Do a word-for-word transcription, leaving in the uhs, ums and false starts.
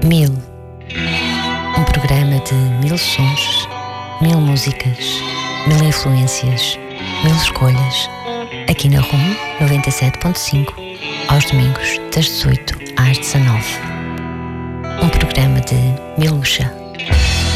Mil. Um programa de mil sons, mil músicas, mil influências, mil escolhas. Aqui na RUM noventa e sete ponto cinco, aos domingos das dezoito às dezanove. Um programa de Miluxa.